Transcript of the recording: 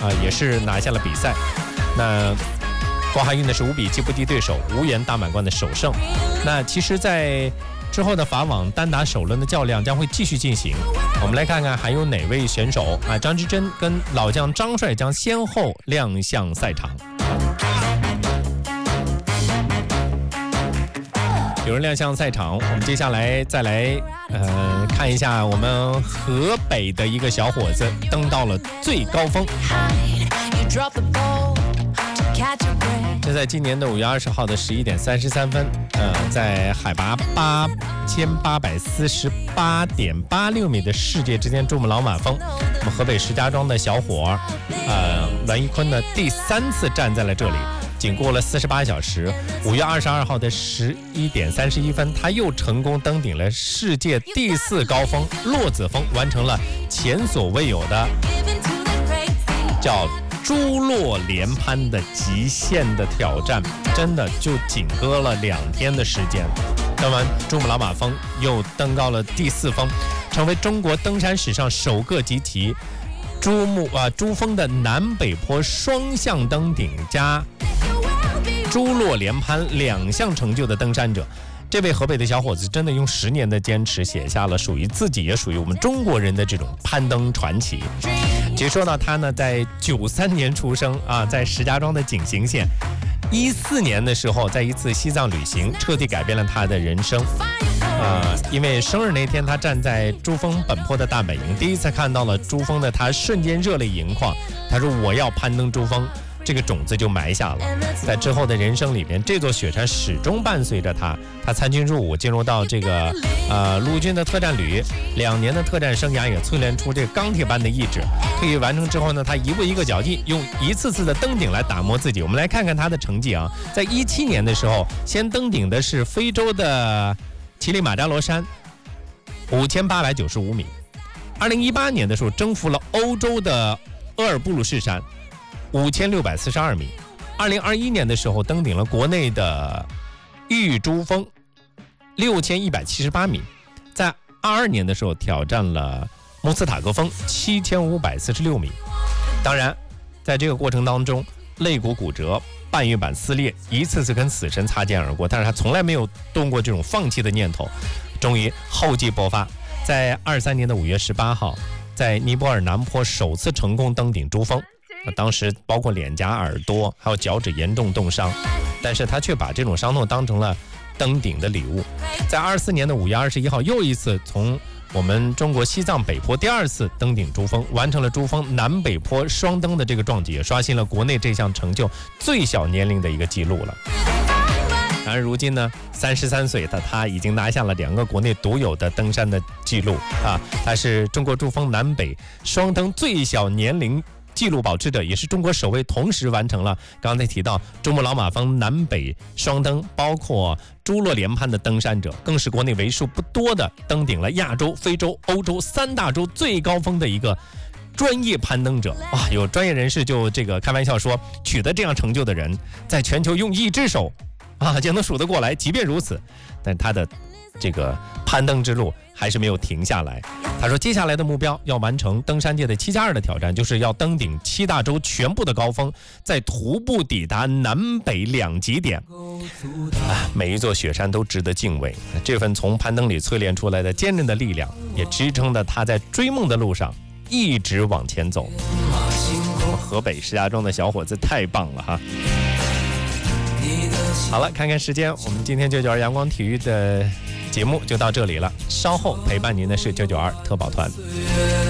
也是拿下了比赛。那光海运的是5比7不敌对手，无缘大满贯的首胜。那其实在之后的法网单打首轮的较量将会继续进行，我们来看看还有哪位选手张之臻跟老将张帅将先后亮相赛场。有人亮相赛场，我们接下来再来看一下我们河北的一个小伙子登到了最高峰。这在今年的5月20号的11点33分，在海拔8848.86米的世界之间珠穆朗玛峰，我们河北石家庄的小伙栾一坤呢第3次站在了这里。仅过了48小时，5月22号的11点31分，他又成功登顶了世界第4高峰落子峰，完成了前所未有的叫珠洛连攀的极限的挑战，真的就仅隔了2天的时间。登完珠穆朗玛峰，又登高了第4峰，成为中国登山史上首个集齐珠峰的南北坡双向登顶加珠洛连攀2项成就的登山者。这位河北的小伙子真的用10年的坚持写下了属于自己也属于我们中国人的这种攀登传奇。其实说到他呢，在93年出生在石家庄的景行县，14年的时候在一次西藏旅行彻底改变了他的人生。因为生日那天他站在珠峰本坡的大本营，第一次看到了珠峰的他瞬间热泪盈眶。他说我要攀登珠峰，这个种子就埋下了。在之后的人生里边，这座雪山始终伴随着他。他参军入伍，进入到这个陆军的特战旅，2年的特战生涯也淬炼出这个钢铁般的意志。退役完成之后呢，他一步一个脚印，用一次次的登顶来打磨自己。我们来看看他的成绩在17年的时候，先登顶的是非洲的乞力马扎罗山5895米。2018年的时候征服了欧洲的鄂尔布鲁士山5642米。2021年的时候登顶了国内的玉珠峰6178米。在22年的时候挑战了穆斯塔格峰7546米。当然在这个过程当中肋骨骨折，半月板撕裂，一次次跟死神擦肩而过，但是他从来没有动过这种放弃的念头。终于厚积薄发，在23年的5月18号在尼泊尔南坡首次成功登顶珠峰。当时包括脸颊、耳朵还有脚趾严重冻伤，但是他却把这种伤痛当成了登顶的礼物。在24年的5月21号又一次从我们中国西藏北坡第2次登顶珠峰，完成了珠峰南北坡双登的这个壮举，也刷新了国内这项成就最小年龄的一个记录了。然而如今呢，33岁的他已经拿下了2个国内独有的登山的记录他是中国珠峰南北双登最小年龄纪录保持者，也是中国首位同时完成了刚才提到珠穆朗玛峰南北双登包括珠洛连攀的登山者，更是国内为数不多的登顶了亚洲、非洲、欧洲3大洲最高峰的一个专业攀登者。有专业人士就这个开玩笑说，取得这样成就的人在全球用1只手就能数得过来。即便如此，但他的这个攀登之路还是没有停下来。他说接下来的目标要完成登山界的7+2的挑战，就是要登顶7大洲全部的高峰，再徒步抵达南北2极点。每一座雪山都值得敬畏，这份从攀登里淬炼出来的坚韧的力量，也支撑着他在追梦的路上一直往前走。河北石家庄的小伙子太棒了好了，看看时间，我们今天992阳光体育的节目就到这里了。稍后陪伴您的是992特保团。